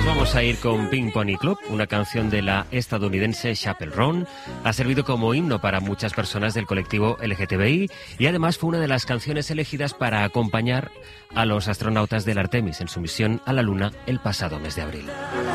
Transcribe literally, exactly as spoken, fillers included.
Nos vamos a ir con Pink Pony Club, una canción de la estadounidense Chappell Roan. Ha servido como himno para muchas personas del colectivo L G T B I y además fue una de las canciones elegidas para acompañar a los astronautas del Artemis en su misión a la Luna el pasado mes de abril.